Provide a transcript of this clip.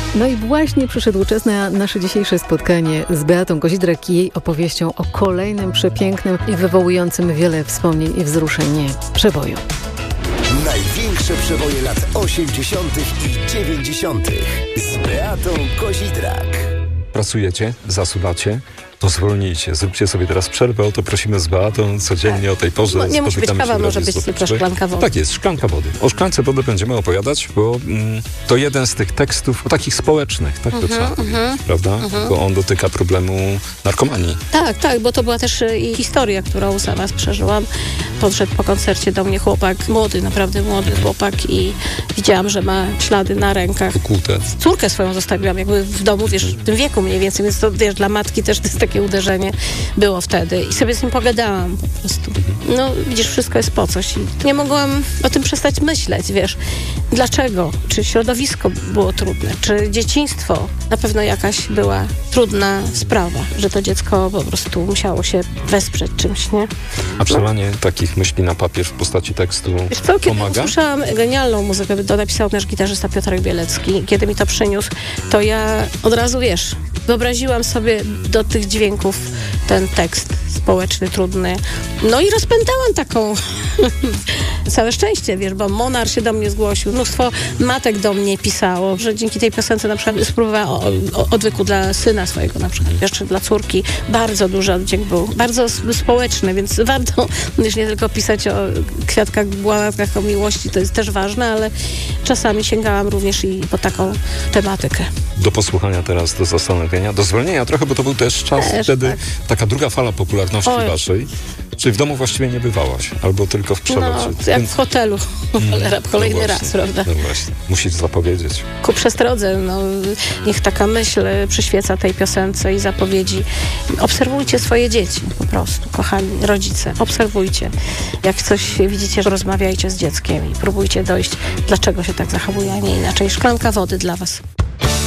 No i właśnie przyszedł czas na nasze dzisiejsze spotkanie z Beatą Kozidrak i jej opowieścią o kolejnym przepięknym i wywołującym wiele wspomnień i wzruszeń przeboju. Największe przeboje lat 80. i 90. z Beatą Kozidrak. Pracujecie, zasuwacie, to zwolnijcie. Zróbcie sobie teraz przerwę, o to prosimy z Beatą codziennie o tej porze. Nie musi być kawa, może być tylko szklanka wody. Tak jest, szklanka wody. O szklance wody będziemy opowiadać, bo to jeden z tych tekstów takich społecznych, tak to trzeba powiedzieć, prawda? Bo on dotyka problemu narkomanii. Tak, bo to była też i historia, którą sama przeżyłam. Podszedł po koncercie do mnie chłopak, młody, naprawdę młody chłopak i widziałam, że ma ślady na rękach. Ukłute. Córkę swoją zostawiłam jakby w domu, wiesz, w tym wieku mniej więcej, więc to, wiesz, dla matki też to jest takie uderzenie było wtedy i sobie z nim pogadałam po prostu. No widzisz, wszystko jest po coś i nie mogłam o tym przestać myśleć, wiesz. Dlaczego? Czy środowisko było trudne? Czy dzieciństwo? Na pewno jakaś była trudna sprawa, że to dziecko po prostu musiało się wesprzeć czymś, nie? A przelanie takich myśli na papier w postaci tekstu wiesz co, kiedy pomaga? usłyszałam genialną muzykę, to napisał nasz gitarzysta Piotrek Bielecki. Kiedy mi to przyniósł, to ja od razu, wiesz, wyobraziłam sobie do tych dźwięków ten tekst społeczny, trudny. No i rozpętałam taką całe szczęście, wiesz, bo Monar się do mnie zgłosił, mnóstwo matek do mnie pisało, że dzięki tej piosence na przykład spróbowała odwyku dla syna swojego na przykład, jeszcze dla córki. Bardzo duży oddźwięk był, bardzo społeczny, więc warto już nie tylko pisać o kwiatkach, bławkach, o miłości, to jest też ważne, ale czasami sięgałam również i po taką tematykę. Do posłuchania teraz, do zastanowienia, do zwolnienia trochę, bo to był też czas wtedy, tak. Taka druga fala popularności waszej. Czyli w domu właściwie nie bywałaś, albo tylko w przelocie. No, jak w hotelu. Kolejny raz, prawda? No właśnie, musisz zapowiedzieć. Ku przestrodze, no, niech taka myśl przyświeca tej piosence i zapowiedzi. Obserwujcie swoje dzieci, po prostu, kochani rodzice. Obserwujcie. Jak coś widzicie, rozmawiajcie z dzieckiem i próbujcie dojść, dlaczego się tak zachowuje, a nie inaczej. Szklanka wody dla was.